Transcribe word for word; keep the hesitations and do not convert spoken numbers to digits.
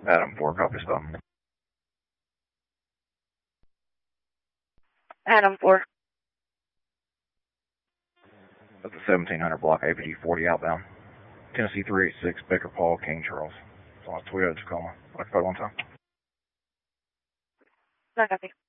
Adam four, copy stop. Adam four. That's a seventeen hundred block A P D forty outbound. Tennessee three eight six, Baker Paul, King Charles. It's on Toyota Tacoma. Like code one time. No copy.